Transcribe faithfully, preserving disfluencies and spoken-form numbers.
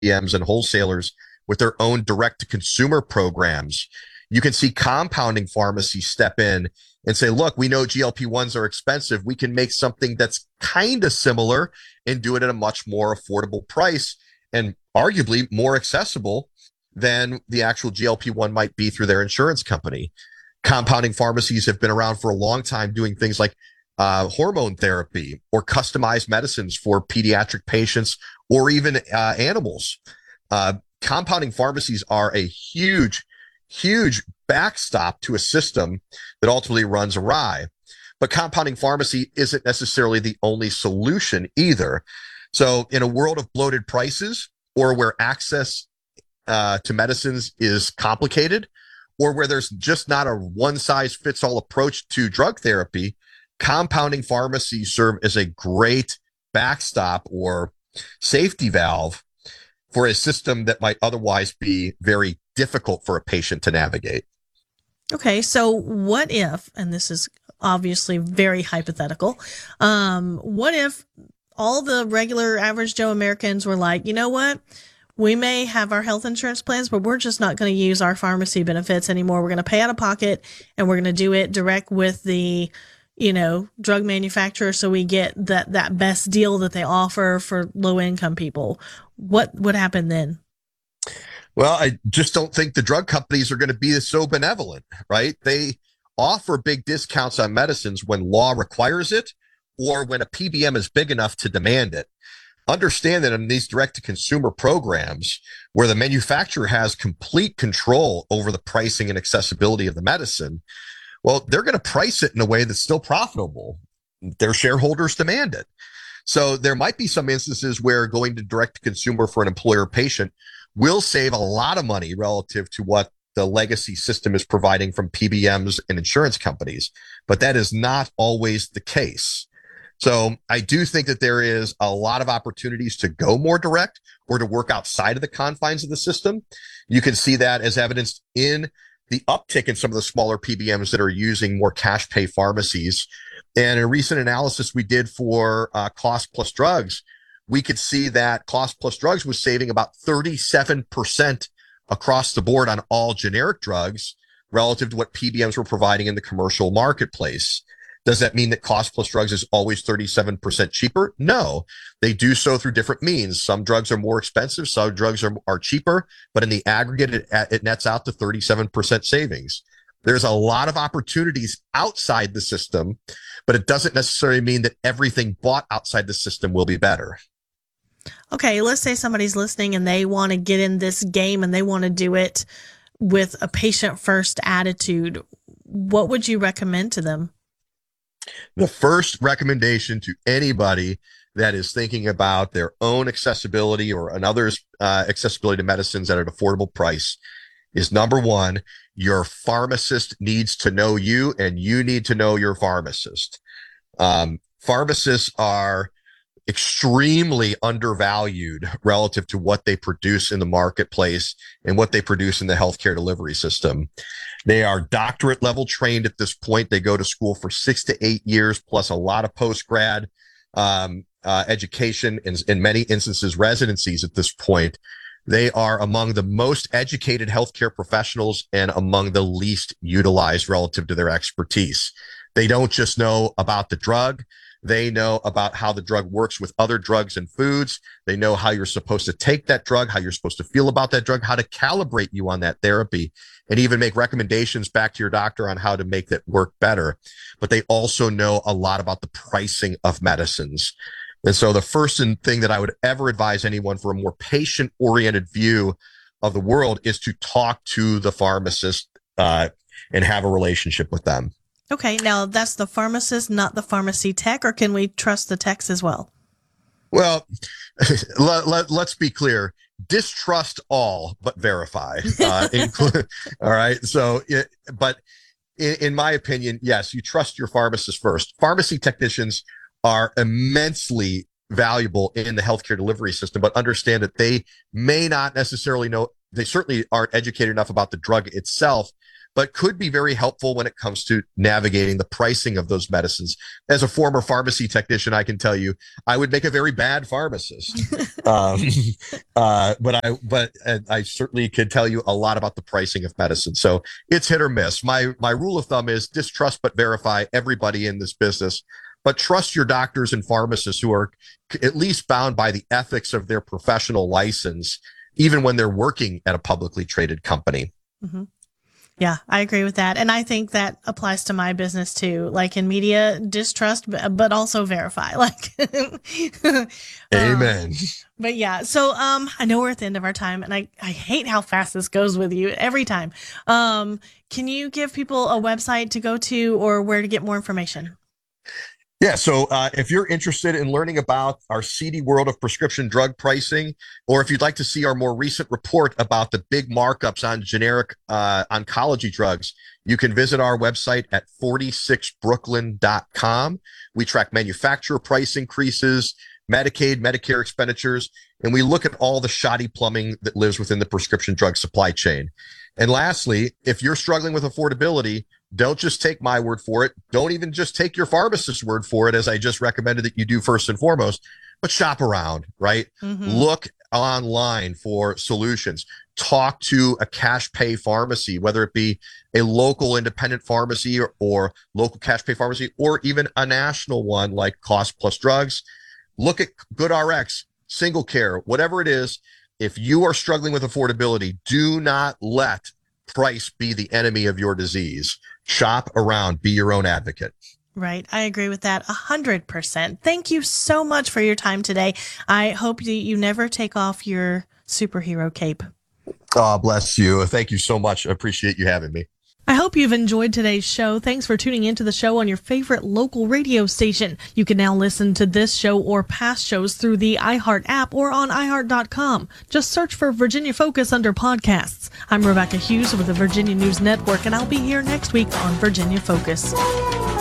Ms and wholesalers with their own direct-to-consumer programs. You can see compounding pharmacies step in and say, look, we know G L P ones are expensive. We can make something that's kind of similar and do it at a much more affordable price and arguably more accessible than the actual G L P one might be through their insurance company. Compounding pharmacies have been around for a long time doing things like uh, hormone therapy or customized medicines for pediatric patients or even uh, animals. Uh, compounding pharmacies are a huge, huge backstop to a system that ultimately runs awry. But compounding pharmacy isn't necessarily the only solution either. So in a world of bloated prices or where access uh, to medicines is complicated or where there's just not a one-size-fits-all approach to drug therapy, compounding pharmacies serve as a great backstop or safety valve for a system that might otherwise be very difficult for a patient to navigate. Okay, so what if, and this is obviously very hypothetical, um, what if all the regular average Joe Americans were like, you know what? We may have our health insurance plans, but we're just not going to use our pharmacy benefits anymore. We're going to pay out of pocket and we're going to do it direct with the, you know, drug manufacturer. So we get that, that best deal that they offer for low income people. What would happen then? Well, I just don't think the drug companies are going to be so benevolent, right? They offer big discounts on medicines when law requires it or when a P B M is big enough to demand it. Understand that in these direct-to-consumer programs where the manufacturer has complete control over the pricing and accessibility of the medicine, well, they're going to price it in a way that's still profitable. Their shareholders demand it. So there might be some instances where going to direct-to-consumer for an employer patient will save a lot of money relative to what the legacy system is providing from P B Ms and insurance companies. But that is not always the case. So I do think that there is a lot of opportunities to go more direct or to work outside of the confines of the system. You can see that as evidenced in the uptick in some of the smaller P B Ms that are using more cash pay pharmacies. And a recent analysis we did for uh, Cost Plus Drugs, we could see that Cost Plus Drugs was saving about thirty-seven percent across the board on all generic drugs relative to what P B Ms were providing in the commercial marketplace. Does that mean that Cost Plus Drugs is always thirty-seven percent cheaper? No, they do so through different means. Some drugs are more expensive, some drugs are, are cheaper, but in the aggregate, it, it nets out to thirty-seven percent savings. There's a lot of opportunities outside the system, but it doesn't necessarily mean that everything bought outside the system will be better. Okay, let's say somebody's listening and they want to get in this game and they want to do it with a patient-first attitude. What would you recommend to them? The first recommendation to anybody that is thinking about their own accessibility or another's uh, accessibility to medicines at an affordable price is number one, your pharmacist needs to know you and you need to know your pharmacist. Um, pharmacists are extremely undervalued relative to what they produce in the marketplace and what they produce in the healthcare delivery system. They are doctorate level trained at this point. They go to school for six to eight years, plus a lot of post-grad um, uh, education, and in many instances, residencies at this point. They are among the most educated healthcare professionals and among the least utilized relative to their expertise. They don't just know about the drug. They know about how the drug works with other drugs and foods. They know how you're supposed to take that drug, how you're supposed to feel about that drug, how to calibrate you on that therapy, and even make recommendations back to your doctor on how to make that work better. But they also know a lot about the pricing of medicines. And so the first thing that I would ever advise anyone for a more patient-oriented view of the world is to talk to the pharmacist uh, and have a relationship with them. Okay, now that's the pharmacist, not the pharmacy tech, or can we trust the techs as well? Well, let, let, let's be clear. Distrust all, but verify. Uh, include, all right. So, it, but in, in my opinion, yes, you trust your pharmacist first. Pharmacy technicians are immensely valuable in the healthcare delivery system, but understand that they may not necessarily know, they certainly aren't educated enough about the drug itself but could be very helpful when it comes to navigating the pricing of those medicines. As a former pharmacy technician, I can tell you, I would make a very bad pharmacist. um, uh, but I, but I certainly could tell you a lot about the pricing of medicine. So it's hit or miss. My, my rule of thumb is distrust but verify everybody in this business, but trust your doctors and pharmacists who are at least bound by the ethics of their professional license, even when they're working at a publicly traded company. Mm-hmm. Yeah, I agree with that. And I think that applies to my business too. Like in media, distrust, but also verify. Like, amen. Um, but yeah, so um, I know we're at the end of our time, and I, I hate how fast this goes with you every time. Um, can you give people a website to go to or where to get more information? Yeah, so uh, if you're interested in learning about our seedy world of prescription drug pricing, or if you'd like to see our more recent report about the big markups on generic uh, oncology drugs, you can visit our website at forty-six brooklyn dot com. We track manufacturer price increases, Medicaid, Medicare expenditures, and we look at all the shoddy plumbing that lives within the prescription drug supply chain. And lastly, if you're struggling with affordability, don't just take my word for it. Don't even just take your pharmacist's word for it, as I just recommended that you do first and foremost, but shop around, right? Mm-hmm. Look online for solutions. Talk to a cash pay pharmacy, whether it be a local independent pharmacy or, or local cash pay pharmacy, or even a national one like Cost Plus Drugs. Look at GoodRx, Single Care, whatever it is. If you are struggling with affordability, do not let price be the enemy of your disease. Shop around, be your own advocate. Right. I agree with that a hundred percent. Thank you so much for your time today. I hope that you never take off your superhero cape. Oh, bless you. Thank you so much. I appreciate you having me. I hope you've enjoyed today's show. Thanks for tuning into the show on your favorite local radio station. You can now listen to this show or past shows through the iHeart app or on i heart dot com. Just search for Virginia Focus under podcasts. I'm Rebecca Hughes with the Virginia News Network, and I'll be here next week on Virginia Focus.